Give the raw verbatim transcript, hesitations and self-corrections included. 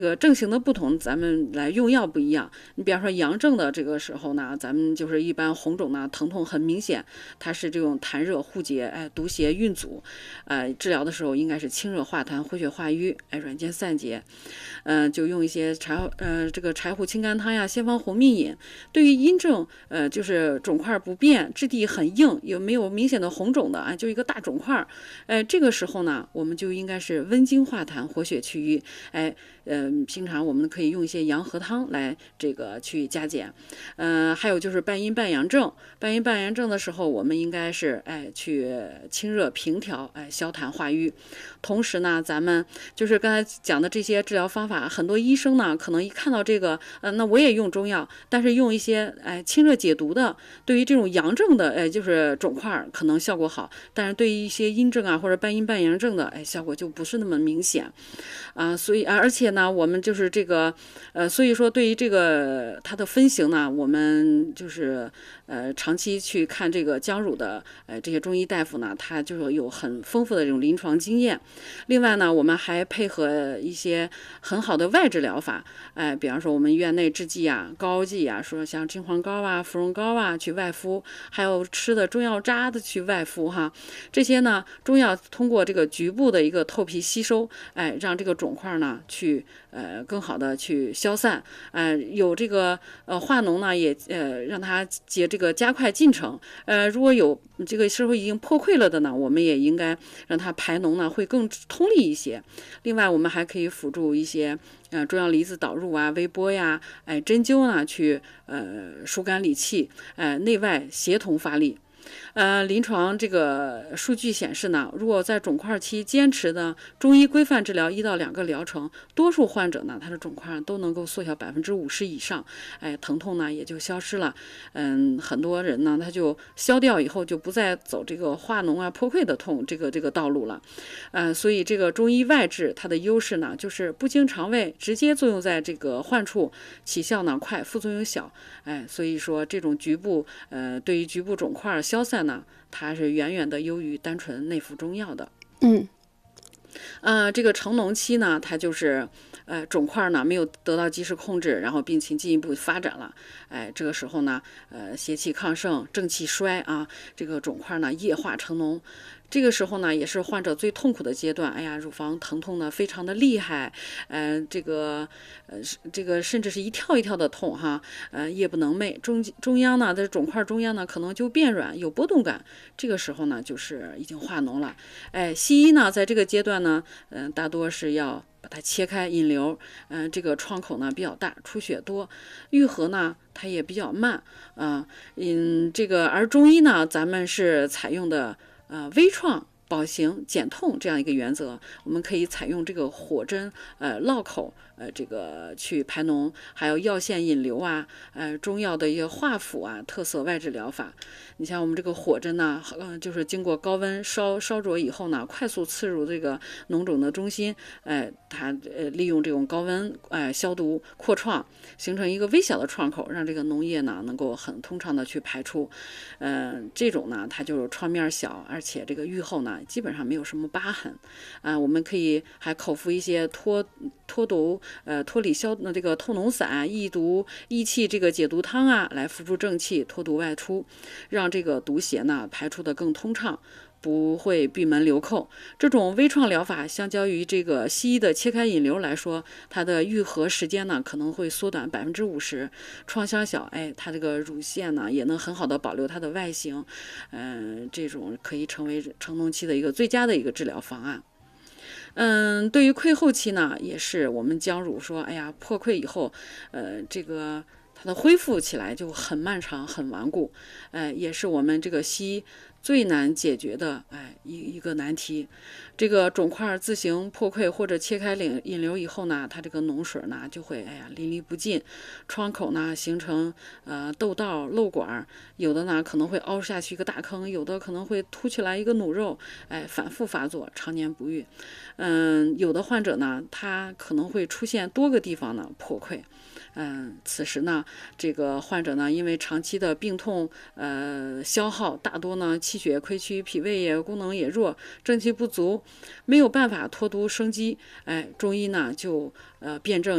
这个症型的不同，咱们来用药不一样。你比方说阳症的这个时候呢，咱们就是一般红肿呢，疼痛很明显，它是这种痰热互结，哎，毒邪运阻，呃，治疗的时候应该是清热化痰、活血化瘀，哎，软坚散结，嗯、呃，就用一些柴呃这个柴胡清肝汤呀、先防红蜜饮。对于阴症，呃，就是肿块不变、质地很硬、有没有明显的红肿的啊，就一个大肿块，哎，这个时候呢，我们就应该是温经化痰、活血祛瘀，哎。嗯，平常我们可以用一些阳和汤来这个去加减，呃，还有就是半阴半阳症，半阴半阳症的时候，我们应该是哎去清热平调，哎消痰化瘀。同时呢，咱们就是刚才讲的这些治疗方法，很多医生呢可能一看到这个，呃，那我也用中药，但是用一些哎清热解毒的，对于这种阳症的，哎就是肿块可能效果好，但是对于一些阴症啊或者半阴半阳症的，哎效果就不是那么明显，啊、呃，所以而且呢，我们就是这个，呃，所以说对于这个它的分型呢，我们就是呃长期去看这个姜乳的呃这些中医大夫呢，他就是有很丰富的这种临床经验。另外呢，我们还配合一些很好的外治疗法，哎、呃，比方说我们院内制剂啊、膏剂啊，说像金黄膏啊、芙蓉膏啊去外敷，还有吃的中药渣的去外敷哈。这些呢，中药通过这个局部的一个透皮吸收，哎，让这个肿块呢去呃更好的去消散，呃，有这个呃化脓呢，也呃让它结这个加快进程。呃，如果有这个时候已经破溃了的呢，我们也应该让它排脓呢会更通利一些。另外，我们还可以辅助一些呃中药离子导入啊、微波呀、哎针灸呢，去呃疏肝理气，呃内外协同发力。呃，临床这个数据显示呢，如果在肿块期坚持的中医规范治疗一到两个疗程，多数患者呢，他的肿块都能够缩小百分之五十以上，哎，疼痛呢也就消失了。嗯，很多人呢，他就消掉以后就不再走这个化脓啊、破溃的痛这个这个道路了。呃，所以这个中医外治它的优势呢，就是不经肠胃，直接作用在这个患处，起效呢快，副作用小。哎，所以说这种局部呃，对于局部肿块消散呢，它是远远的优于单纯内服中药的。 嗯， 呃，这个成脓期呢，它就是呃肿块呢没有得到及时控制，然后病情进一步发展了。哎，这个时候呢，呃，邪气亢盛，正气衰啊，这个肿块呢液化成脓。这个时候呢，也是患者最痛苦的阶段。哎呀，乳房疼痛呢非常的厉害，呃，这个呃，这个甚至是一跳一跳的痛哈，呃，夜不能寐。中中央呢，在肿块中央呢，可能就变软，有波动感。这个时候呢，就是已经化脓了。哎，西医呢，在这个阶段呢，嗯、呃，大多是要把它切开引流，嗯、呃，这个创口呢比较大，出血多，愈合呢它也比较慢，啊、呃，嗯，这个而中医呢，咱们是采用的。呃，微创保形减痛这样一个原则，我们可以采用这个火针、呃烙口、呃这个去排脓，还有药线引流啊，呃中药的一些化腐啊，特色外治疗法。你像我们这个火针呢，呃就是经过高温烧烧灼以后呢，快速刺入这个脓肿的中心，哎、呃，它呃利用这种高温哎、呃、消毒扩创，形成一个微小的创口，让这个脓液呢能够很通畅的去排出。呃，这种呢它就是创面小，而且这个愈后呢基本上没有什么疤痕。啊、呃，我们可以还口服一些脱脱毒呃脱理消那这个透脓散、益毒益气这个解毒汤啊，来辅助正气，脱毒外出，让这个毒邪呢排出的更通畅，不会闭门留寇。这种微创疗法相较于这个西医的切开引流来说，它的愈合时间呢可能会缩短百分之五十，创伤小，哎，它这个乳腺呢也能很好的保留它的外形，嗯、呃，这种可以成为成脓期的一个最佳的一个治疗方案。嗯，对于溃后期呢，也是我们姜乳说，哎呀，破溃以后，呃，这个它的恢复起来就很漫长、很顽固，哎，也是我们这个西医最难解决的哎一一个难题。这个肿块自行破溃或者切开引引流以后呢，它这个脓水呢就会哎呀淋漓不尽，创口呢形成呃窦道漏管，有的呢可能会凹下去一个大坑，有的可能会凸起来一个弩肉，哎，反复发作，常年不愈。嗯，有的患者呢，他可能会出现多个地方呢破溃。嗯，此时呢，这个患者呢，因为长期的病痛，呃，消耗大多呢，气血亏虚，脾胃也功能也弱，正气不足，没有办法脱毒生机。哎，中医呢就呃辩证。